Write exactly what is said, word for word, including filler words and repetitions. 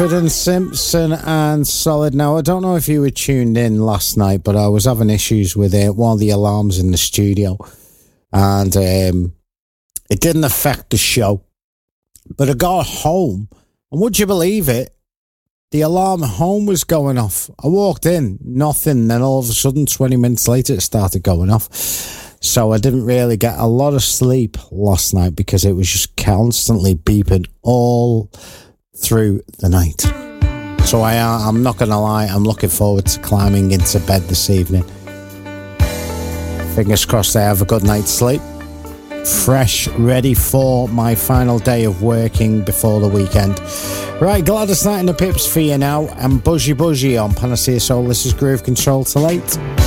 And Simpson and Solid. Now, I don't know if you were tuned in last night, but I was having issues with it, one of the alarms in the studio, and um, it didn't affect the show. But I got home, and would you believe it? The alarm at home was going off. I walked in, nothing. Then all of a sudden, twenty minutes later, it started going off. So I didn't really get a lot of sleep last night because it was just constantly beeping all through the night. So I, I'm not going to lie, I'm looking forward to climbing into bed this evening. Fingers crossed I have a good night's sleep. Fresh, ready for my final day of working before the weekend. Right, Gladys Knight and the Pips for you now, and Buzzy Buzzy on Panacea Soul. This is Groove Control till eight.